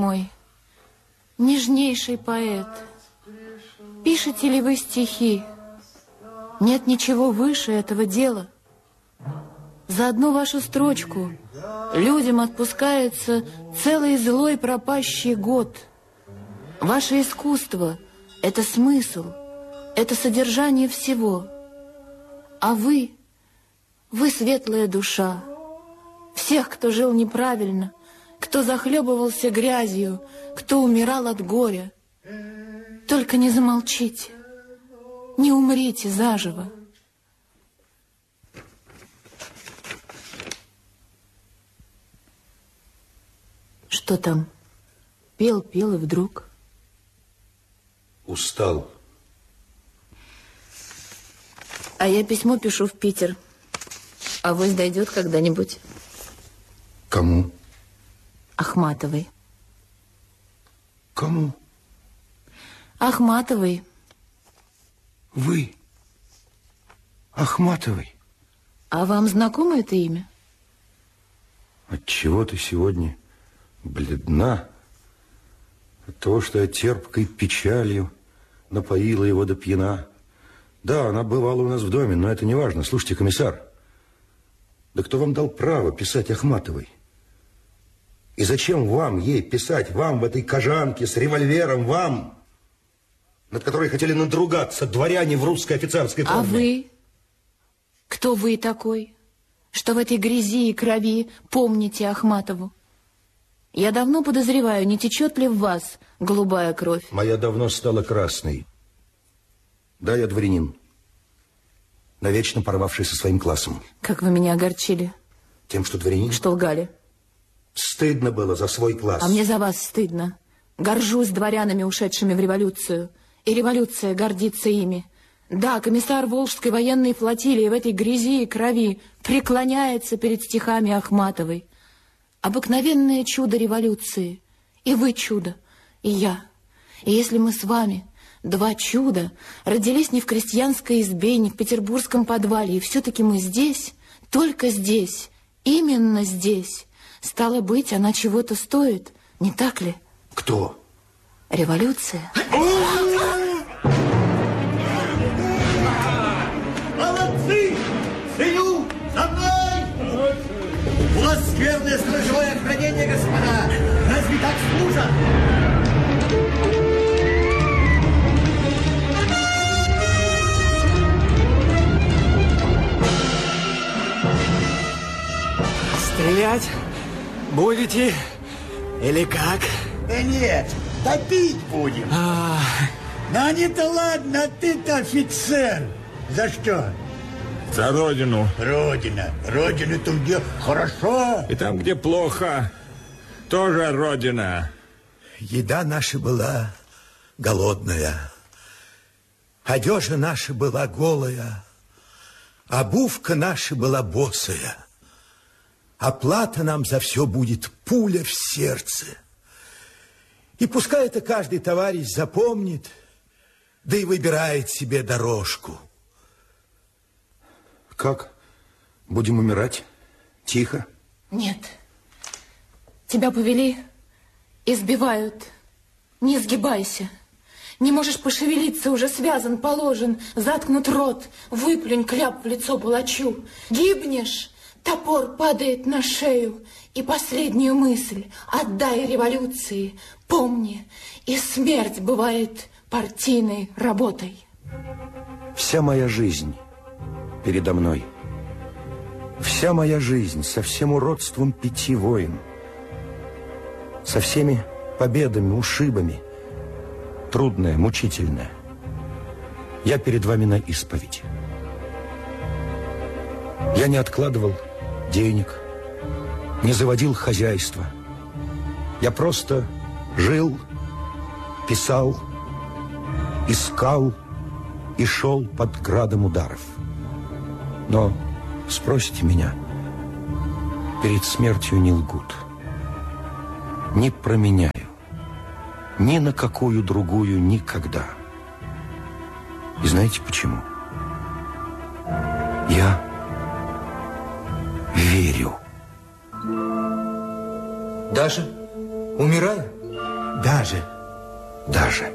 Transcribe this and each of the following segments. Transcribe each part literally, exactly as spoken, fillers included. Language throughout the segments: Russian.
мой, нежнейший поэт, пишете ли вы стихи? Нет ничего выше этого дела. За одну вашу строчку людям отпускается целый злой пропащий год. Ваше искусство — это смысл, это содержание всего. А вы, вы светлая душа. Всех, кто жил неправильно, кто захлебывался грязью, кто умирал от горя. Только не замолчите, не умрите заживо. Что там? Пел, пел и вдруг... Устал. А я письмо пишу в Питер. Авось дойдет когда-нибудь. Кому? Ахматовой. Кому? Ахматовой. Вы? Ахматовой? А вам знакомо это имя? Отчего ты сегодня бледна? От того, что я терпкой печалью напоила его до пьяна. Да, она бывала у нас в доме, но это не важно. Слушайте, комиссар, да кто вам дал право писать Ахматовой? И зачем вам ей писать, вам в этой кожанке с револьвером, вам, над которой хотели надругаться дворяне в русской офицерской форме? А вы? Кто вы такой, что в этой грязи и крови помните Ахматову? Я давно подозреваю, не течет ли в вас голубая кровь? Моя давно стала красной. Да, я дворянин, навечно порвавший со своим классом. Как вы меня огорчили. Тем, что дворянин? Что лгали. Стыдно было за свой класс. А мне за вас стыдно. Горжусь дворянами, ушедшими в революцию. И революция гордится ими. Да, комиссар Волжской военной флотилии в этой грязи и крови преклоняется перед стихами Ахматовой. Обыкновенное чудо революции. И вы чудо, и я. И если мы с вами, два чуда, родились не в крестьянской избе, не в петербургском подвале, и все-таки мы здесь, только здесь, именно здесь, стало быть, она чего-то стоит, не так ли? Кто? Революция. Молодцы! Ценю! За мной! У вас скверное сторожевое охранение, господа! Разве так служат? Стрелять будете или как? Да нет, топить будем. А... Да они-то ладно, а ты-то офицер. За что? За родину. Родина. Родина там, где хорошо. И там, где плохо, тоже родина. Еда наша была голодная, одежа наша была голая, обувка наша была босая. Оплата нам за все будет пуля в сердце. И пускай это каждый товарищ запомнит, да и выбирает себе дорожку. Как? Будем умирать? Тихо? Нет. Тебя повели, избивают. Не сгибайся. Не можешь пошевелиться, уже связан, положен, заткнут рот, выплюнь кляп в лицо палачу. Гибнешь, топор падает на шею. И последнюю мысль отдай революции. Помни, и смерть бывает партийной работой. Вся моя жизнь передо мной. Вся моя жизнь со всем уродством пяти войн. Со всеми победами, ушибами. Трудная, мучительная. Я перед вами на исповедь. Я не откладывал денег, не заводил хозяйство. Я просто жил, писал, искал и шел под градом ударов. Но, спросите меня, перед смертью не лгут. Не променяю. Ни на какую другую никогда. И знаете почему? Я верю. Даже умирая? Даже. Даже.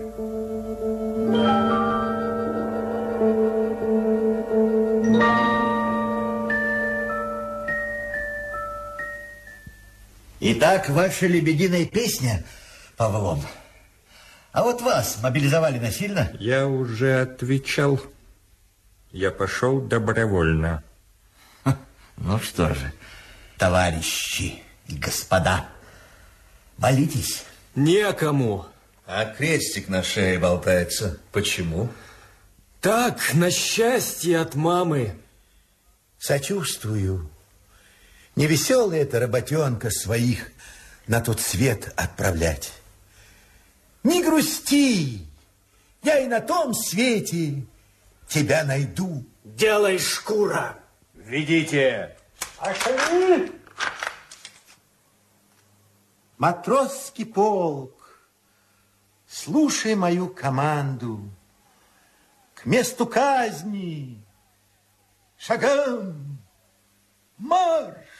Итак, ваша лебединая песня, Павлом. А вот вас мобилизовали насильно? Я уже отвечал. Я пошел добровольно. Ну что же, товарищи и господа, молитесь. Некому. А крестик на шее болтается. Почему? Так, на счастье от мамы. Сочувствую. Невеселая эта работенка своих на тот свет отправлять. Не грусти, я и на том свете тебя найду. Делай, шкура. Ведите. Матросский полк, слушай мою команду. К месту казни шагом марш!